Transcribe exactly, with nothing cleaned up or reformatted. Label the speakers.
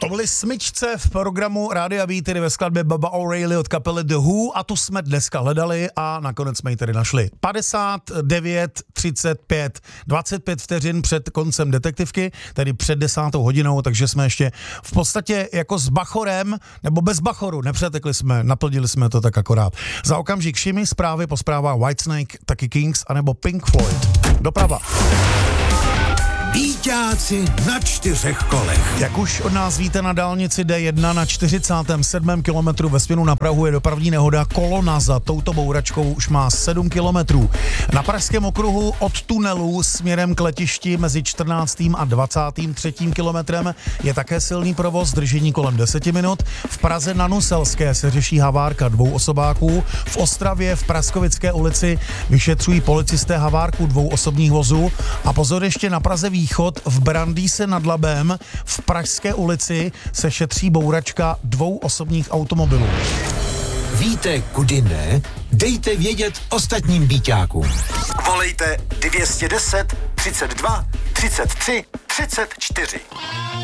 Speaker 1: To byly smyčce v programu Rádia B, tedy ve skladbě Baba O'Reilly od kapely The Who, a tu jsme dneska hledali a nakonec jsme ji tedy našli. padesát devět třicet pět, dvacet pět vteřin před koncem detektivky, tedy před desátou hodinou, takže jsme ještě v podstatě jako s bachorem, nebo bez bachoru, nepřetekli jsme, naplnili jsme to tak akorát. Za okamžik Šimi, zprávy po zprávách Whitesnake, taky Kings, anebo Pink Floyd. Doprava.
Speaker 2: Víťáci na čtyřech kolech.
Speaker 1: Jak už od nás víte, na dálnici D jedna na čtyřicátém sedmém kilometru ve směru na Prahu je dopravní nehoda. Kolona za touto bouračkou už má sedm kilometrů. Na pražském okruhu od tunelu směrem k letišti mezi čtrnáctým a dvacátým třetím kilometrem je také silný provoz, držení kolem deseti minut. V Praze na Nuselské se řeší havárka dvou osobáků. V Ostravě v Praskovické ulici vyšetřují policisté havárku dvou osobních vozů. A pozor, ještě na Praze východ v Brandýse nad Labem v Pražské ulici se šetří bouračka dvou osobních automobilů.
Speaker 2: Víte, kudy ne? Dejte vědět ostatním víťákům.
Speaker 3: Volejte dvě stě deset, třicet dva, třicet tři, třicet čtyři.